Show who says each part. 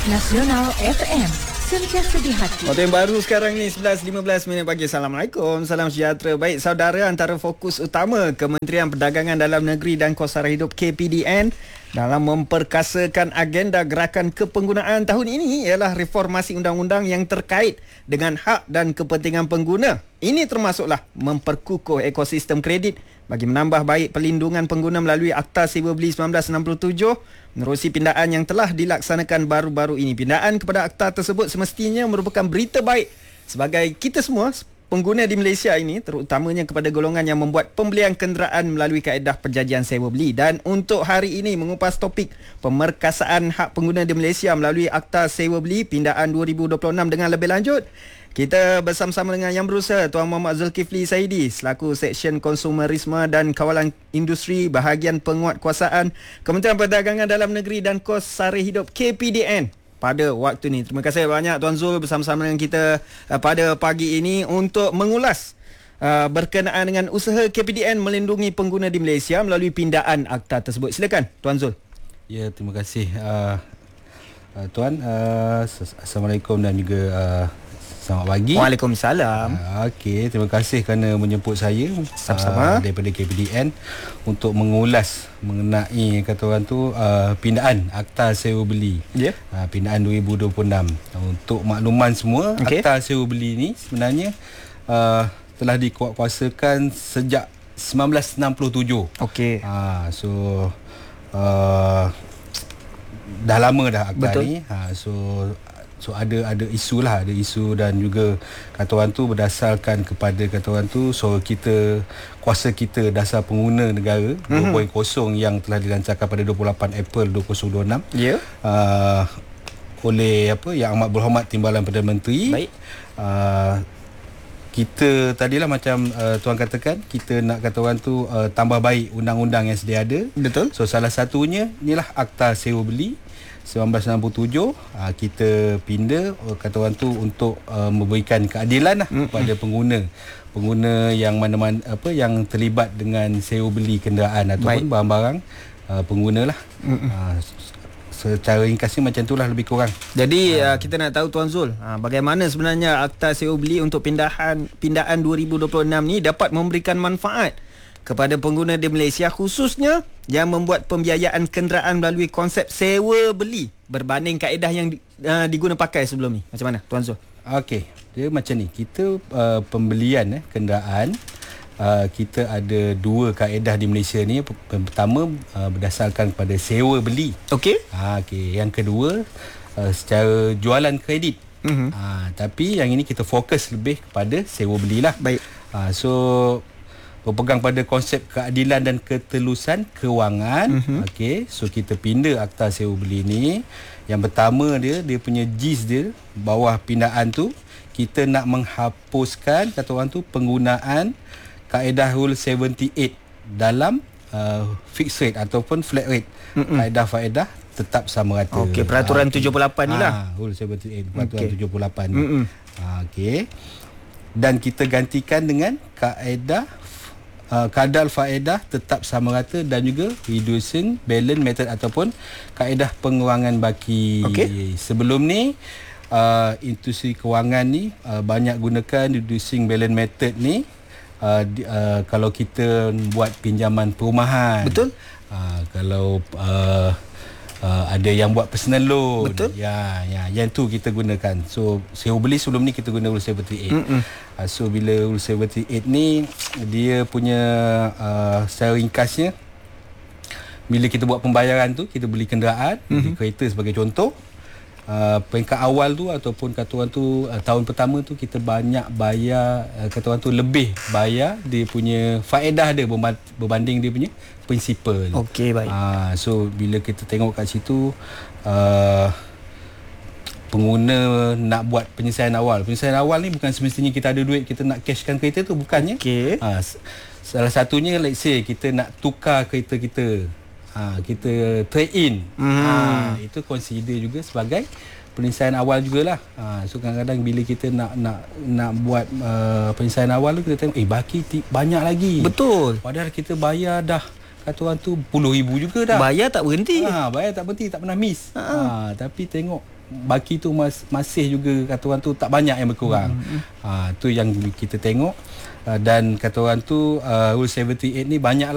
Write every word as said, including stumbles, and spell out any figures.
Speaker 1: Nasional F M, sentiasa di hati.
Speaker 2: Waktu yang baru sekarang ni sebelas lima belas minit pagi. Assalamualaikum, salam sejahtera. Baik saudara, antara fokus utama Kementerian Perdagangan Dalam Negeri dan Kos Sara Hidup K P D N dalam memperkasakan agenda gerakan kepenggunaan tahun ini ialah reformasi undang-undang yang terkait dengan hak dan kepentingan pengguna. Ini termasuklah memperkukuh ekosistem kredit bagi menambah baik perlindungan pengguna melalui Akta Sewa Beli seribu sembilan ratus enam puluh tujuh menerusi pindaan yang telah dilaksanakan baru-baru ini. Pindaan kepada akta tersebut semestinya merupakan berita baik sebagai kita semua pengguna di Malaysia ini, terutamanya kepada golongan yang membuat pembelian kenderaan melalui kaedah perjanjian sewa beli. Dan untuk hari ini mengupas topik pemerkasaan hak pengguna di Malaysia melalui Akta Sewa Beli Pindaan dua ribu dua puluh enam dengan lebih lanjut, kita bersama-sama dengan yang berusaha Tuan Muhammad Zulkifli Saidi selaku Seksyen Konsumerisme dan Kawalan Industri Bahagian Penguatkuasaan Kementerian Perdagangan Dalam Negeri dan Kos Sara Hidup K P D N pada waktu ini. Terima kasih banyak Tuan Zul bersama-sama dengan kita uh, pada pagi ini untuk mengulas uh, berkenaan dengan usaha K P D N melindungi pengguna di Malaysia melalui pindaan akta tersebut. Silakan Tuan Zul.
Speaker 3: Ya, terima kasih uh, uh, Tuan. Uh, Assalamualaikum dan juga uh, selamat pagi.
Speaker 2: Waalaikumsalam.
Speaker 3: Uh, Okey, terima kasih kerana menjemput saya
Speaker 2: Sama-sama.
Speaker 3: uh, daripada K P D N untuk mengulas mengenai kata orang tu uh, pindaan Akta Sewa Beli.
Speaker 2: Ya. Yeah.
Speaker 3: Uh, pindaan dua ribu dua puluh enam. Untuk makluman semua,
Speaker 2: Okay.
Speaker 3: Akta Sewa Beli ni sebenarnya uh, telah dikuatkuasakan sejak seribu sembilan ratus enam puluh tujuh.
Speaker 2: Okey.
Speaker 3: Ha, so uh, dah lama dah akta
Speaker 2: Betul.
Speaker 3: ni. Ha, so so ada ada isu lah, ada isu dan juga kata orang tu berdasarkan kepada kata orang tu so kita kuasa kita dasar pengguna negara mm-hmm. dua titik kosong yang telah dilancarkan pada dua puluh lapan April dua ribu dua puluh enam.
Speaker 2: Ya. Yeah.
Speaker 3: Uh, oleh apa Yang Amat Berhormat Timbalan Perdana Menteri.
Speaker 2: Baik.
Speaker 3: Uh, kita tadilah macam uh, Tuan katakan, kita nak kata orang tu uh, tambah baik undang-undang yang sedia ada.
Speaker 2: Betul.
Speaker 3: So salah satunya inilah Akta Sewa Beli seribu sembilan ratus enam puluh tujuh. uh, Kita pindah uh, kata orang tu untuk uh, memberikan keadilan lah mm-hmm. kepada pengguna Pengguna yang mana-mana apa yang terlibat dengan sewa beli kenderaan ataupun
Speaker 2: Baik.
Speaker 3: barang-barang uh, pengguna lah. mm-hmm. uh, Secara ringkasnya macam itulah lebih kurang.
Speaker 2: Jadi ha. uh, kita nak tahu Tuan Zul, uh, bagaimana sebenarnya Akta Sewa Beli untuk pindahan pindaan dua ribu dua puluh enam ni dapat memberikan manfaat kepada pengguna di Malaysia, khususnya yang membuat pembiayaan kenderaan melalui konsep sewa beli berbanding kaedah yang uh, diguna pakai sebelum ni. Macam mana Tuan Zul?
Speaker 3: Okey, dia macam ni. Kita uh, pembelian eh, kenderaan, Uh, kita ada dua kaedah di Malaysia ni. Yang pertama uh, berdasarkan kepada sewa beli.
Speaker 2: Okey.
Speaker 3: Ha, okay. Yang kedua uh, secara jualan kredit. Mm-hmm. Ha, tapi yang ini kita fokus lebih kepada sewa belilah.
Speaker 2: Baik.
Speaker 3: Ha, so berpegang pada konsep keadilan dan ketelusan kewangan. Mm-hmm. Okey, so kita pindah Akta Sewa Beli ni. Yang pertama dia dia punya jis dia bawah pindaan tu, kita nak menghapuskan kata orang tu penggunaan kaedah Rule tujuh puluh lapan dalam uh, fixed rate ataupun flat rate. Mm-mm. Kaedah faedah tetap sama rata.
Speaker 2: Okey, peraturan ha, tujuh puluh lapan ni lah.
Speaker 3: Ha, Rule tujuh puluh lapan, peraturan okay. tujuh puluh lapan ni. Ha, okey. Dan kita gantikan dengan kaedah uh, kadar faedah tetap sama rata dan juga reducing balance method ataupun kaedah pengurangan baki.
Speaker 2: Okay.
Speaker 3: Sebelum ni uh, institusi kewangan ni uh, banyak gunakan reducing balance method ni. Uh, di, uh, kalau kita buat pinjaman perumahan. Betul. Uh, kalau uh, uh, ada yang buat personal loan.
Speaker 2: Betul.
Speaker 3: Ya, ya, yang tu kita gunakan. So sewa beli sebelum ni kita guna Rule tujuh puluh lapan. Uh, so bila Rule tujuh puluh lapan ni dia punya uh, secara ringkasnya, bila kita buat pembayaran tu, kita beli kenderaan, mm-hmm. beli kereta sebagai contoh. Uh, peringkat awal tu ataupun kata orang tu uh, tahun pertama tu kita banyak bayar uh, kata orang tu lebih bayar dia punya faedah dia berbanding dia punya prinsipal.
Speaker 2: Okey, baik.
Speaker 3: Uh, so bila kita tengok kat situ uh, pengguna nak buat penyelesaian awal. Penyelesaian awal ni bukan semestinya kita ada duit kita nak cashkan kereta tu, bukannya.
Speaker 2: Okey.
Speaker 3: Uh, salah satunya let's say kita nak tukar kereta kita. Ha, kita trade in. Hmm. Ha, itu consider juga sebagai penyelesaian awal jugalah. Ha, so kadang-kadang bila kita nak nak nak buat uh, penyelesaian awal tu, kita tengok eh baki t- banyak lagi.
Speaker 2: Betul.
Speaker 3: Padahal kita bayar dah kata orang tu puluh ribu juga dah.
Speaker 2: Bayar tak berhenti.
Speaker 3: Ha, bayar tak berhenti, tak pernah miss.
Speaker 2: Ha.
Speaker 3: Ha, tapi tengok baki tu mas, masih juga kata orang tu tak banyak yang berkurang. Hmm. Ha, tu yang kita tengok. Uh, dan kata orang tu uh, Rule tujuh puluh lapan ni banyak